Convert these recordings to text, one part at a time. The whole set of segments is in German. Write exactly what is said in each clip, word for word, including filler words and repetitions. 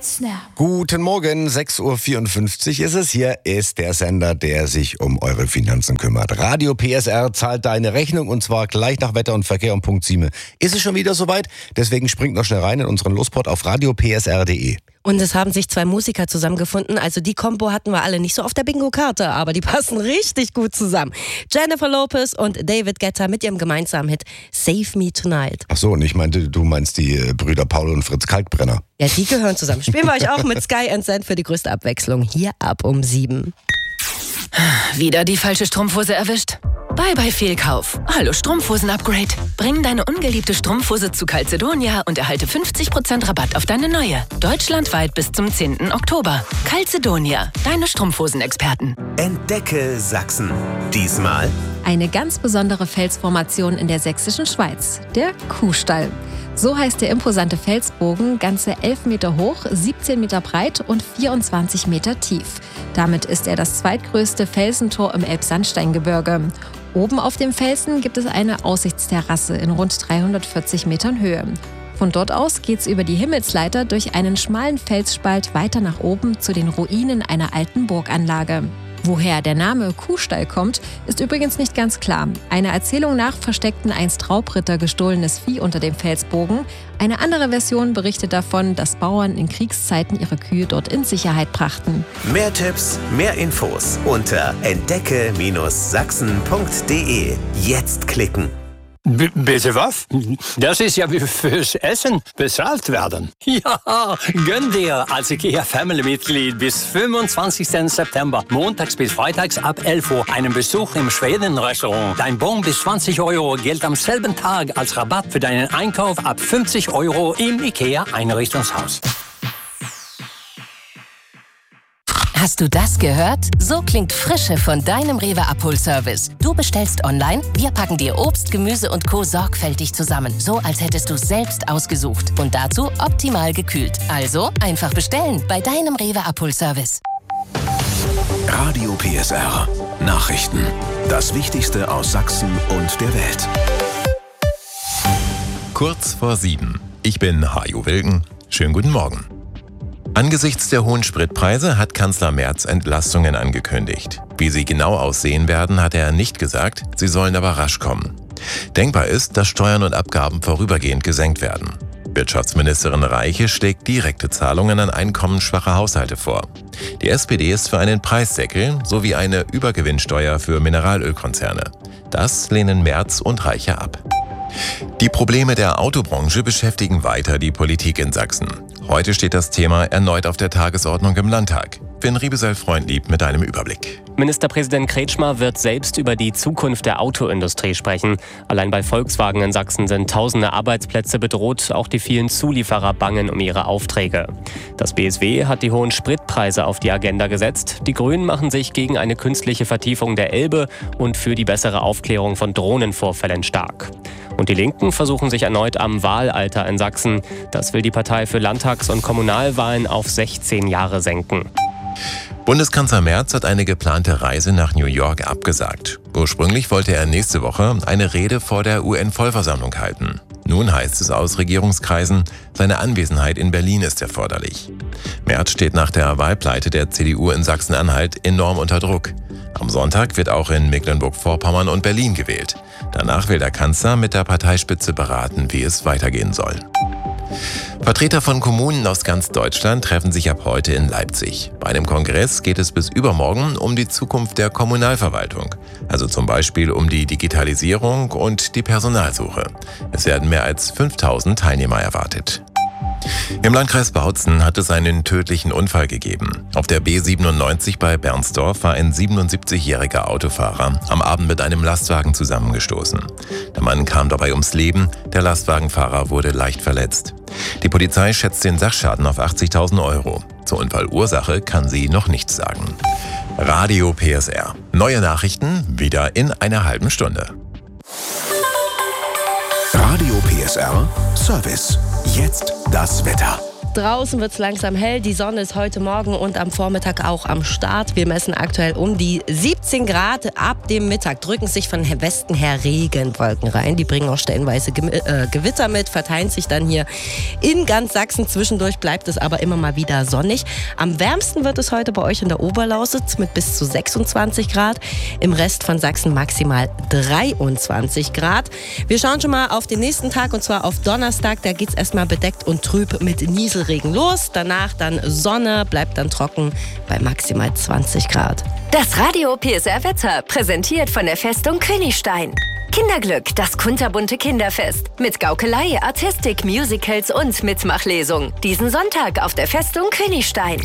Snap. Guten Morgen, sechs Uhr vierundfünfzig ist es. Hier ist der Sender, der sich um eure Finanzen kümmert. Radio P S R zahlt deine Rechnung und zwar gleich nach Wetter und Verkehr um Punkt sieben. Ist es schon wieder soweit? Deswegen springt noch schnell rein in unseren Lospot auf radio p s r punkt d e. Und es haben sich zwei Musiker zusammengefunden. Also die Kombo hatten wir alle nicht so auf der Bingo-Karte, aber die passen richtig gut zusammen. Jennifer Lopez und David Guetta mit ihrem gemeinsamen Hit Save Me Tonight. Ach so, und ich meinte, du meinst die äh, Brüder Paul und Fritz Kalkbrenner. Ja, die gehören zusammen. Spielen wir euch auch mit Sky and Sand für die größte Abwechslung. Hier ab um sieben. Wieder die falsche Strumpfhose erwischt? Bye bye Fehlkauf. Hallo Strumpfhosen-Upgrade. Bring deine ungeliebte Strumpfhose zu Calzedonia und erhalte fünfzig Prozent Rabatt auf deine neue. Deutschlandweit bis zum zehnten Oktober. Calzedonia, deine Strumpfhosen-Experten. Entdecke Sachsen. Diesmal eine ganz besondere Felsformation in der sächsischen Schweiz, der Kuhstall. So heißt der imposante Felsbogen, ganze elf Meter hoch, siebzehn Meter breit und vierundzwanzig Meter tief. Damit ist er das zweitgrößte Felsentor im Elbsandsteingebirge. Oben auf dem Felsen gibt es eine Aussichtsterrasse in rund dreihundertvierzig Metern Höhe. Von dort aus geht's über die Himmelsleiter durch einen schmalen Felsspalt weiter nach oben zu den Ruinen einer alten Burganlage. Woher der Name Kuhstall kommt, ist übrigens nicht ganz klar. Einer Erzählung nach versteckten einst Raubritter gestohlenes Vieh unter dem Felsbogen. Eine andere Version berichtet davon, dass Bauern in Kriegszeiten ihre Kühe dort in Sicherheit brachten. Mehr Tipps, mehr Infos unter entdecke Sachsen punkt d e. Jetzt klicken. B- bitte was? Das ist ja wie fürs Essen bezahlt werden. Ja, gönn dir als IKEA-Family-Mitglied bis fünfundzwanzigsten September, montags bis freitags ab elf Uhr, einen Besuch im Schweden-Restaurant. Dein Bon bis zwanzig Euro gilt am selben Tag als Rabatt für deinen Einkauf ab fünfzig Euro im IKEA-Einrichtungshaus. Hast du das gehört? So klingt Frische von deinem Rewe-Abholservice. Du bestellst online, wir packen dir Obst, Gemüse und Co. sorgfältig zusammen. So, als hättest du selbst ausgesucht. Und dazu optimal gekühlt. Also einfach bestellen bei deinem Rewe-Abholservice. Radio P S R. Nachrichten. Das Wichtigste aus Sachsen und der Welt. Kurz vor sieben. Ich bin Hajo Wilken. Schönen guten Morgen. Angesichts der hohen Spritpreise hat Kanzler Merz Entlastungen angekündigt. Wie sie genau aussehen werden, hat er nicht gesagt, sie sollen aber rasch kommen. Denkbar ist, dass Steuern und Abgaben vorübergehend gesenkt werden. Wirtschaftsministerin Reiche schlägt direkte Zahlungen an einkommensschwache Haushalte vor. Die S P D ist für einen Preisdeckel sowie eine Übergewinnsteuer für Mineralölkonzerne. Das lehnen Merz und Reiche ab. Die Probleme der Autobranche beschäftigen weiter die Politik in Sachsen. Heute steht das Thema erneut auf der Tagesordnung im Landtag. Finn Riebesell-Freundlieb mit einem Überblick. Ministerpräsident Kretschmer wird selbst über die Zukunft der Autoindustrie sprechen. Allein bei Volkswagen in Sachsen sind tausende Arbeitsplätze bedroht. Auch die vielen Zulieferer bangen um ihre Aufträge. Das B S W hat die hohen Spritpreise auf die Agenda gesetzt. Die Grünen machen sich gegen eine künstliche Vertiefung der Elbe und für die bessere Aufklärung von Drohnenvorfällen stark. Und die Linken versuchen sich erneut am Wahlalter in Sachsen. Das will die Partei für Landtags- und Kommunalwahlen auf sechzehn Jahre senken. Bundeskanzler Merz hat eine geplante Reise nach New York abgesagt. Ursprünglich wollte er nächste Woche eine Rede vor der U N-Vollversammlung halten. Nun heißt es aus Regierungskreisen, seine Anwesenheit in Berlin ist erforderlich. Merz steht nach der Wahlpleite der C D U in Sachsen-Anhalt enorm unter Druck. Am Sonntag wird auch in Mecklenburg-Vorpommern und Berlin gewählt. Danach will der Kanzler mit der Parteispitze beraten, wie es weitergehen soll. Vertreter von Kommunen aus ganz Deutschland treffen sich ab heute in Leipzig. Bei einem Kongress geht es bis übermorgen um die Zukunft der Kommunalverwaltung. Also zum Beispiel um die Digitalisierung und die Personalsuche. Es werden mehr als fünftausend Teilnehmer erwartet. Im Landkreis Bautzen hat es einen tödlichen Unfall gegeben. Auf der B siebenundneunzig bei Bernsdorf war ein siebenundsiebzigjähriger Autofahrer am Abend mit einem Lastwagen zusammengestoßen. Der Mann kam dabei ums Leben, der Lastwagenfahrer wurde leicht verletzt. Die Polizei schätzt den Sachschaden auf achtzigtausend Euro. Zur Unfallursache kann sie noch nichts sagen. Radio P S R. Neue Nachrichten wieder in einer halben Stunde. Radio P S R Service. Jetzt das Wetter. Draußen wird es langsam hell. Die Sonne ist heute Morgen und am Vormittag auch am Start. Wir messen aktuell um die siebzehn Grad. Ab dem Mittag drücken sich von Westen her Regenwolken rein. Die bringen auch stellenweise Ge- äh, Gewitter mit, verteilen sich dann hier in ganz Sachsen. Zwischendurch bleibt es aber immer mal wieder sonnig. Am wärmsten wird es heute bei euch in der Oberlausitz mit bis zu sechsundzwanzig Grad. Im Rest von Sachsen maximal dreiundzwanzig Grad. Wir schauen schon mal auf den nächsten Tag und zwar auf Donnerstag. Da geht es erstmal bedeckt und trüb mit Nieselregen los. Danach dann Sonne, bleibt dann trocken bei maximal zwanzig Grad. Das Radio P S R-Wetter, präsentiert von der Festung Königstein. Kinderglück, das kunterbunte Kinderfest. Mit Gaukelei, Artistik, Musicals und Mitmachlesung. Diesen Sonntag auf der Festung Königstein.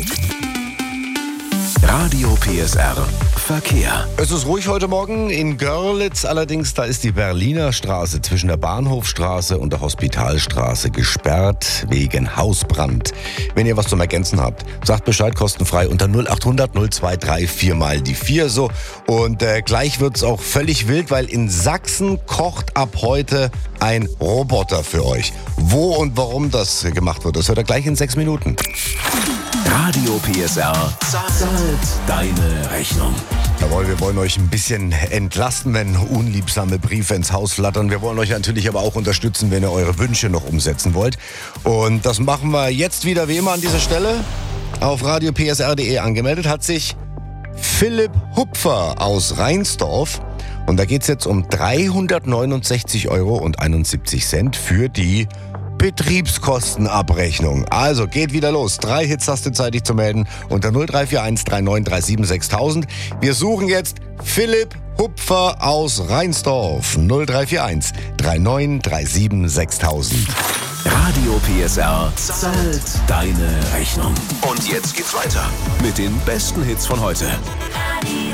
Radio P S R Verkehr. Es ist ruhig heute Morgen in Görlitz, allerdings da ist die Berliner Straße zwischen der Bahnhofstraße und der Hospitalstraße gesperrt wegen Hausbrand. Wenn ihr was zum Ergänzen habt, sagt Bescheid, kostenfrei unter null acht hundert null zwei drei vier mal die vier so. Und äh, gleich wird's auch völlig wild, weil in Sachsen kocht ab heute ein Roboter für euch. Wo und warum das gemacht wird, das hört ihr gleich in sechs Minuten. Radio P S R zahlt deine Rechnung. Jawohl, wir wollen euch ein bisschen entlasten, wenn unliebsame Briefe ins Haus flattern. Wir wollen euch natürlich aber auch unterstützen, wenn ihr eure Wünsche noch umsetzen wollt. Und das machen wir jetzt wieder wie immer an dieser Stelle. Auf radio p s r punkt d e angemeldet hat sich Philipp Hupfer aus Rheinsdorf. Und da geht es jetzt um dreihundertneunundsechzig Euro und einundsiebzig Cent für die Betriebskostenabrechnung. Also geht wieder los. Drei Hits hast du Zeit, dich zu melden unter null drei vier eins drei neun drei sieben sechs tausend. Wir suchen jetzt Philipp Hupfer aus Rheinsdorf. null drei vier eins drei neun drei sieben sechs tausend. Radio P S R zahlt deine Rechnung. Und jetzt geht's weiter mit den besten Hits von heute.